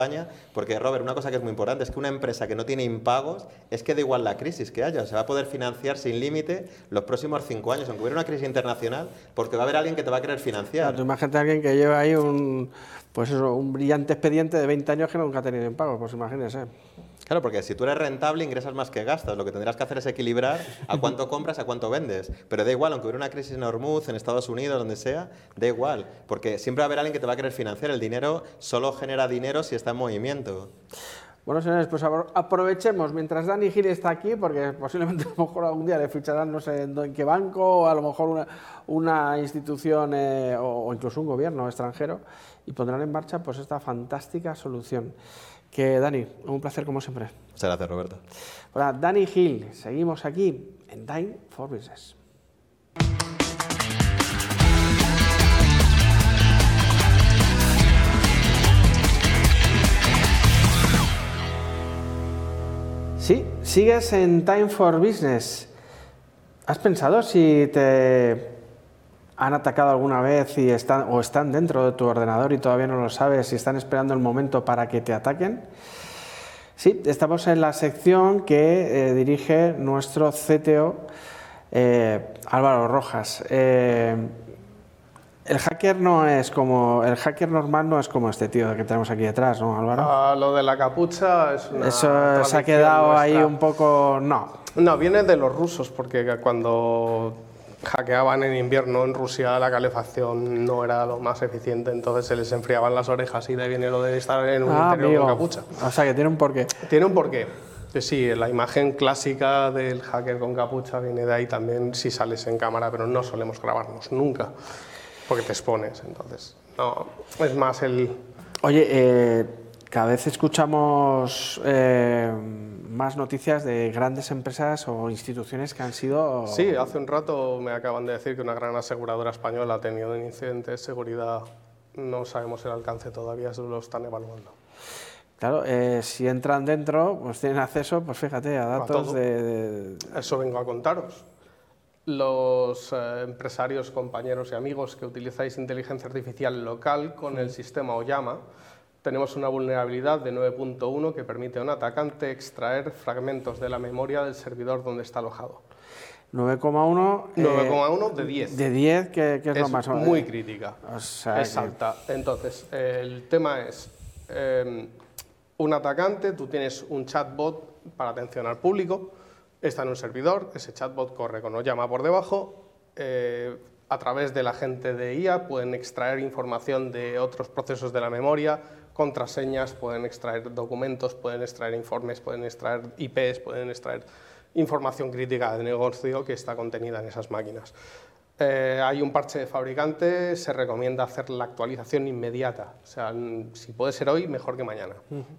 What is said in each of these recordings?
España, porque Robert, una cosa que es muy importante es que una empresa que no tiene impagos es que da igual la crisis que haya, se va a poder financiar sin límite los próximos 5 años, aunque hubiera una crisis internacional, porque va a haber alguien que te va a querer financiar. Claro, tú imagínate a alguien que lleva ahí un brillante expediente de 20 años que nunca ha tenido impagos, pues imagínese. Claro, porque si tú eres rentable, ingresas más que gastas. Lo que tendrás que hacer es equilibrar a cuánto compras, a cuánto vendes. Pero da igual, aunque hubiera una crisis en Hormuz, en Estados Unidos, donde sea, da igual. Porque siempre va a haber alguien que te va a querer financiar. El dinero solo genera dinero si está en movimiento. Bueno, señores, pues aprovechemos mientras Dani Gil está aquí, porque posiblemente a lo mejor algún día le ficharán no sé en qué banco, o a lo mejor una institución o incluso un gobierno extranjero, y pondrán en marcha pues esta fantástica solución. Que Dani, un placer como siempre. Muchas gracias, Roberto. Hola, Dani Gil, seguimos aquí en Time for Business. Sí, sigues en Time for Business. ¿Has pensado si te han atacado alguna vez y están dentro de tu ordenador y todavía no lo sabes y están esperando el momento para que te ataquen? Sí, estamos en la sección que dirige nuestro CTO Álvaro Rojas. El hacker normal no es como este tío que tenemos aquí detrás, ¿no, Álvaro? Lo de la capucha es una Eso se ha quedado nuestra. ahí un poco... No, viene de los rusos, porque cuando hackeaban en invierno en Rusia la calefacción no era lo más eficiente, entonces se les enfriaban las orejas y de ahí viene lo de estar en un interior con capucha. O sea que tiene un porqué. Tiene un porqué. Sí, la imagen clásica del hacker con capucha viene de ahí también si sales en cámara, pero no solemos grabarnos nunca, porque te expones, entonces no, es más el... Oye, cada vez escuchamos más noticias de grandes empresas o instituciones que han sido... Sí, hace un rato me acaban de decir que una gran aseguradora española ha tenido un incidente de seguridad, no sabemos el alcance todavía, se lo están evaluando. Claro, si entran dentro, pues tienen acceso, pues fíjate, a datos de... Eso vengo a contaros. Los empresarios, compañeros y amigos que utilizáis inteligencia artificial local con el sistema Oyama, tenemos una vulnerabilidad de 9.1 que permite a un atacante extraer fragmentos de la memoria del servidor donde está alojado. 9,1 9,1 de 10. De 10, que es lo más... Es muy crítica, o sea, es alta. Entonces, el tema es, un atacante, tú tienes un chatbot para atención al público, está en un servidor, ese chatbot corre con Oyama por debajo, a través del agente de IA pueden extraer información de otros procesos de la memoria, contraseñas, pueden extraer documentos, pueden extraer informes, pueden extraer IPs, pueden extraer información crítica de negocio que está contenida en esas máquinas. Hay un parche de fabricante, se recomienda hacer la actualización inmediata, o sea, si puede ser hoy, mejor que mañana.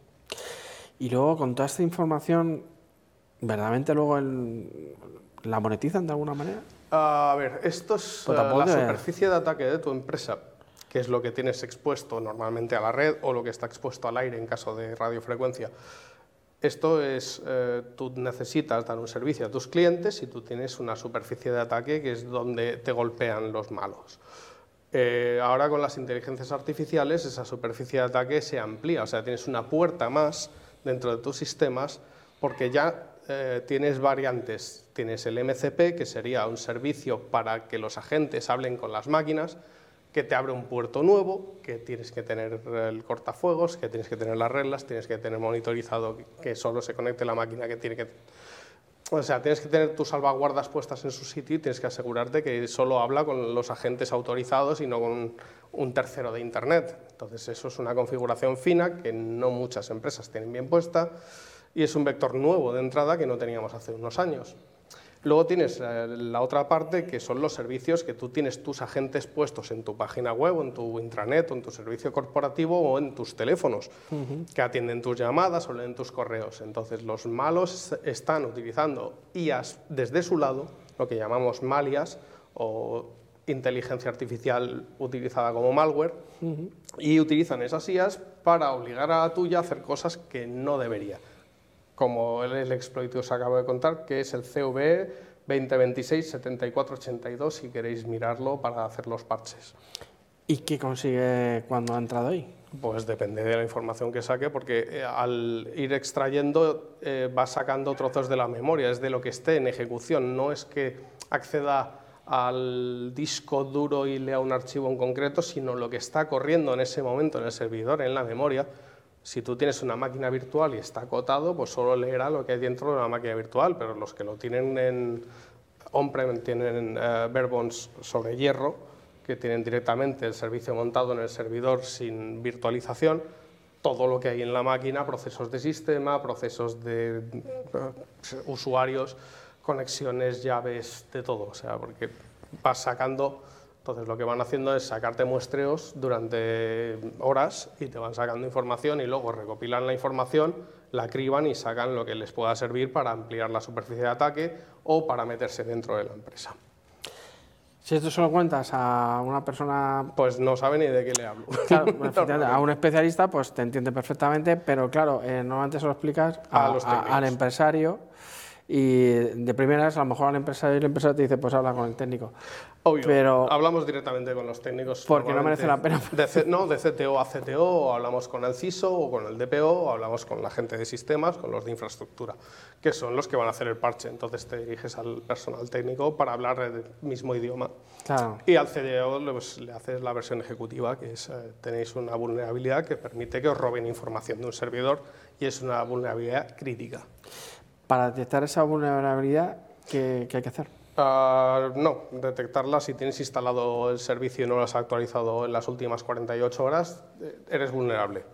Y luego, con toda esta información, ¿verdaderamente luego la monetizan de alguna manera? A ver, esto es Pues la superficie de ataque de tu empresa, que es lo que tienes expuesto normalmente a la red o lo que está expuesto al aire en caso de radiofrecuencia. Esto es, tú necesitas dar un servicio a tus clientes y tú tienes una superficie de ataque que es donde te golpean los malos. Ahora con las inteligencias artificiales esa superficie de ataque se amplía, o sea, tienes una puerta más dentro de tus sistemas porque ya tienes variantes. Tienes el MCP, que sería un servicio para que los agentes hablen con las máquinas, que te abre un puerto nuevo, que tienes que tener el cortafuegos, que tienes que tener las reglas, tienes que tener monitorizado que solo se conecte la máquina que tiene que... O sea, tienes que tener tus salvaguardas puestas en su sitio y tienes que asegurarte que solo habla con los agentes autorizados y no con un tercero de Internet. Entonces, eso es una configuración fina que no muchas empresas tienen bien puesta y es un vector nuevo de entrada que no teníamos hace unos años. Luego tienes la otra parte, que son los servicios que tú tienes tus agentes puestos en tu página web, o en tu intranet, o en tu servicio corporativo, o en tus teléfonos, que atienden tus llamadas o leen tus correos. Entonces, los malos están utilizando IAs desde su lado, lo que llamamos malias, o inteligencia artificial utilizada como malware, y utilizan esas IAs para obligar a la tuya a hacer cosas que no debería. Como el exploit que os acabo de contar, que es el CVE 2026-7482, si queréis mirarlo para hacer los parches. ¿Y qué consigue cuando ha entrado ahí? Pues depende de la información que saque, porque al ir extrayendo va sacando trozos de la memoria, es de lo que esté en ejecución, no es que acceda al disco duro y lea un archivo en concreto, sino lo que está corriendo en ese momento en el servidor, en la memoria. Si tú tienes una máquina virtual y está acotado, pues solo leerá lo que hay dentro de la máquina virtual, pero los que lo tienen en on-prem tienen bare bones sobre hierro, que tienen directamente el servicio montado en el servidor sin virtualización, todo lo que hay en la máquina, procesos de sistema, procesos de usuarios, conexiones, llaves, de todo, o sea, porque vas sacando, entonces lo que van haciendo es sacarte muestreos durante horas y te van sacando información y luego recopilan la información, la criban y sacan lo que les pueda servir para ampliar la superficie de ataque o para meterse dentro de la empresa. Si esto se lo cuentas a una persona... Pues no sabe ni de qué le hablo. Claro, a un especialista pues te entiende perfectamente, pero claro, normalmente se lo explicas al empresario y de primeras a lo mejor al empresario y el empresario te dice pues habla con el técnico. Obvio, pero hablamos directamente con los técnicos. Porque no merece la pena. De CTO a CTO, o hablamos con el CISO o con el DPO, o hablamos con la gente de sistemas, con los de infraestructura, que son los que van a hacer el parche. Entonces te diriges al personal técnico para hablar el mismo idioma. Claro. Y al CTO pues, le haces la versión ejecutiva, que es tenéis una vulnerabilidad que permite que os roben información de un servidor y es una vulnerabilidad crítica. Para detectar esa vulnerabilidad, ¿qué hay que hacer? No, detectarla si tienes instalado el servicio y no lo has actualizado en las últimas 48 horas, eres vulnerable.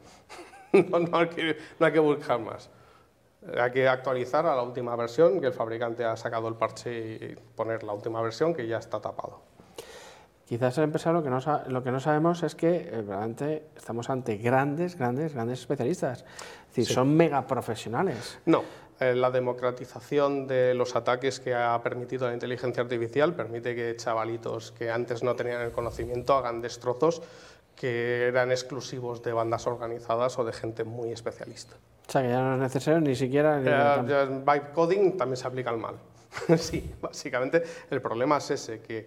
No hay que buscar más. Hay que actualizar a la última versión, que el fabricante ha sacado el parche y poner la última versión que ya está tapado. Quizás el empresario lo que no sabemos es que realmente estamos ante grandes especialistas. Es decir, sí. Son mega profesionales. No. La democratización de los ataques que ha permitido la inteligencia artificial permite que chavalitos que antes no tenían el conocimiento hagan destrozos que eran exclusivos de bandas organizadas o de gente muy especialista. O sea, que ya no es necesario ni siquiera... Bytecoding también se aplica al mal. Sí, básicamente el problema es ese, que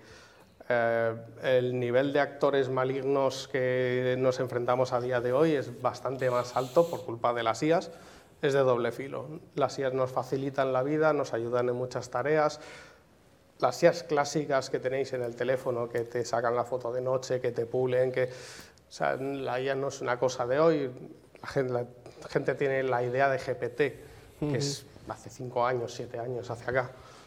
el nivel de actores malignos que nos enfrentamos a día de hoy es bastante más alto por culpa de las IAs. Es de doble filo. Las IAs nos facilitan la vida, nos ayudan en muchas tareas. Las IAs clásicas que tenéis en el teléfono, que te sacan la foto de noche, que te pulen, o sea, la IA no es una cosa de hoy. La gente tiene la idea de GPT, que es hace 5 años, 7 años hacia acá.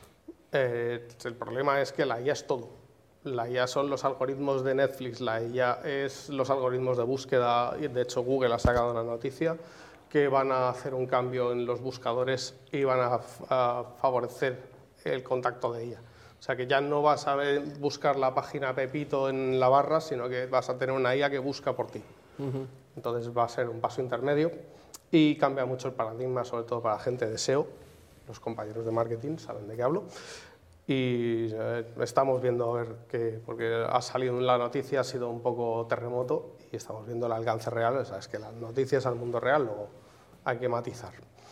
El problema es que la IA es todo. La IA son los algoritmos de Netflix, la IA es los algoritmos de búsqueda, y de hecho Google ha sacado una noticia que van a hacer un cambio en los buscadores y van a favorecer el contacto de IA. O sea que ya no vas a buscar la página Pepito en la barra, sino que vas a tener una IA que busca por ti. Entonces va a ser un paso intermedio y cambia mucho el paradigma, sobre todo para la gente de SEO. Los compañeros de marketing saben de qué hablo. Y estamos viendo a ver qué, porque ha salido en la noticia, ha sido un poco terremoto y estamos viendo el alcance real. O sea, es que las noticias al mundo real luego hay que matizar.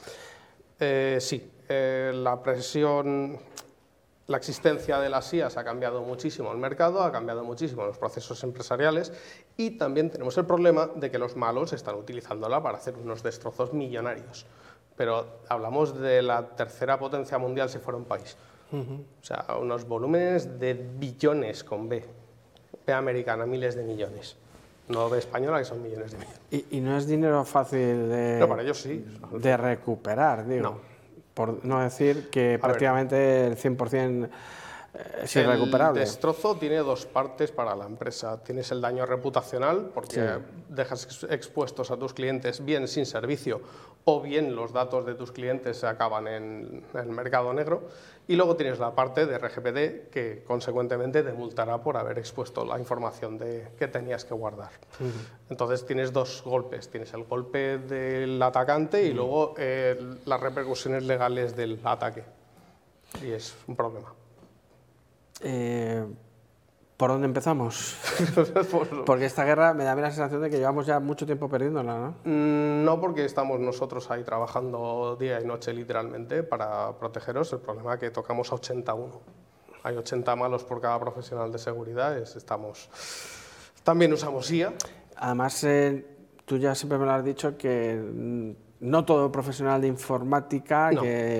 Sí, la presión, la existencia de las IAs ha cambiado muchísimo el mercado, ha cambiado muchísimo los procesos empresariales y también tenemos el problema de que los malos están utilizándola para hacer unos destrozos millonarios. Pero hablamos de la tercera potencia mundial si fuera un país. O sea, unos volúmenes de billones con B. B americana, miles de millones. No B española, que son millones de millones. Y no es dinero fácil de, no, para ellos sí. De recuperar, digo. No. Por no decir que prácticamente el 100% es irrecuperable. El destrozo tiene dos partes para la empresa. Tienes el daño reputacional, porque dejas expuestos a tus clientes bien sin servicio o bien los datos de tus clientes se acaban en el mercado negro. Y luego tienes la parte de RGPD que consecuentemente te multará por haber expuesto la información que tenías que guardar. Entonces tienes dos golpes. Tienes el golpe del atacante y luego las repercusiones legales del ataque. Y es un problema. ¿Por dónde empezamos? Porque esta guerra me da la sensación de que llevamos ya mucho tiempo perdiéndola, ¿no? No, porque estamos nosotros ahí trabajando día y noche literalmente para protegeros. El problema es que tocamos a 81. Hay 80 malos por cada profesional de seguridad. Estamos También usamos IA. Además, tú ya siempre me lo has dicho que no todo profesional de informática No. que